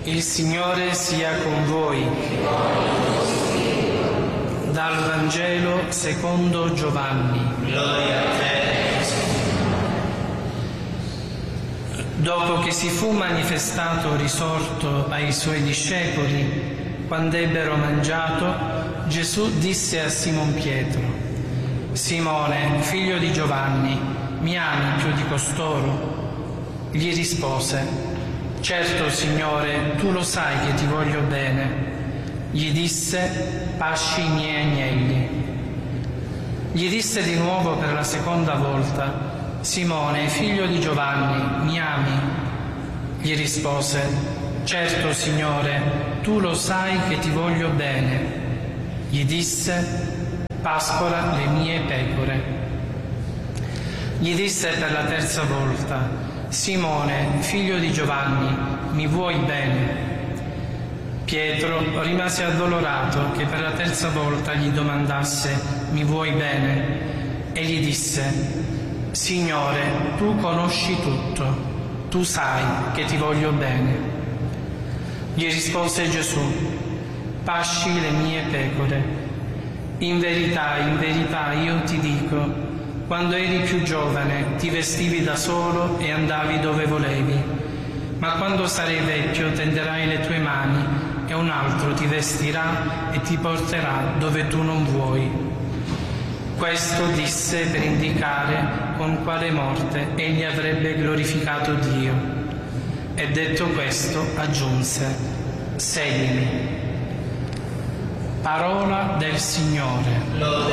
Il Signore sia con voi. Dal Vangelo secondo Giovanni. Gloria a te, Signore. Dopo che si fu manifestato risorto ai suoi discepoli, quando ebbero mangiato, Gesù disse a Simon Pietro: Simone, figlio di Giovanni, mi ami più di costoro? Gli rispose: Certo, Signore, tu lo sai che ti voglio bene. Gli disse: pasci i miei agnelli. Gli disse di nuovo per la seconda volta: Simone, figlio di Giovanni, mi ami? Gli rispose: Certo, Signore, tu lo sai che ti voglio bene. Gli disse: pascola le mie pecore. Gli disse per la terza volta: Simone, figlio di Giovanni, mi vuoi bene? Pietro rimase addolorato che per la terza volta gli domandasse: mi vuoi bene? E gli disse: Signore, tu conosci tutto, tu sai che ti voglio bene. Gli rispose Gesù: pasci le mie pecore. In verità io ti dico, quando eri più giovane ti vestivi da solo e andavi dove volevi, ma quando sarai vecchio tenderai le tue mani e un altro ti vestirà e ti porterà dove tu non vuoi. Questo disse per indicare con quale morte egli avrebbe glorificato Dio. E detto questo aggiunse: seguimi. Parola del Signore. Lode